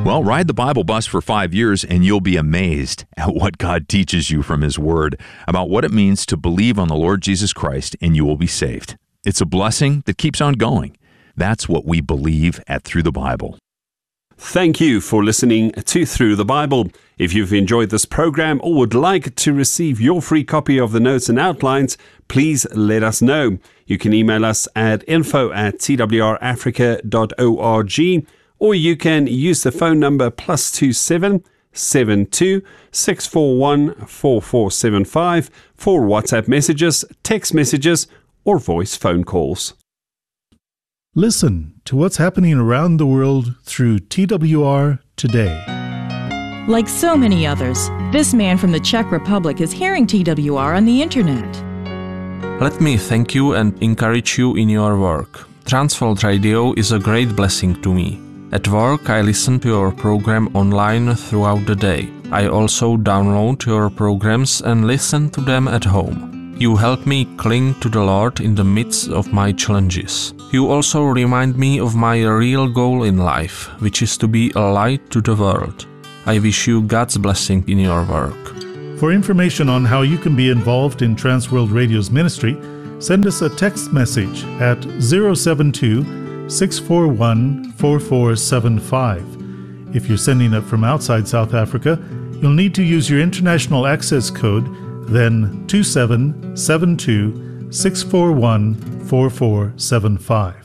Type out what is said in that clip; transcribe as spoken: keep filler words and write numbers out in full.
Well, ride the Bible bus for five years and you'll be amazed at what God teaches you from His Word about what it means to believe on the Lord Jesus Christ and you will be saved. It's a blessing that keeps on going. That's what we believe at Through the Bible. Thank you for listening to Through the Bible. If you've enjoyed this program or would like to receive your free copy of the notes and outlines, please let us know. You can email us at info at t w r africa dot org, or you can use the phone number plus two seven seven two six four one four four seven five for WhatsApp messages, text messages, or voice phone calls. Listen to what's happening around the world through T W R Today. Like so many others, this man from the Czech Republic is hearing T W R on the internet. Let me thank you and encourage you in your work. Transworld Radio is a great blessing to me. At work, I listen to your program online throughout the day. I also download your programs and listen to them at home. You help me cling to the Lord in the midst of my challenges. You also remind me of my real goal in life, which is to be a light to the world. I wish you God's blessing in your work. For information on how you can be involved in Transworld Radio's ministry, send us a text message at zero seven two six four one four four seven five. If you're sending it from outside South Africa, you'll need to use your international access code, then two seven seven two six four one four four seven five.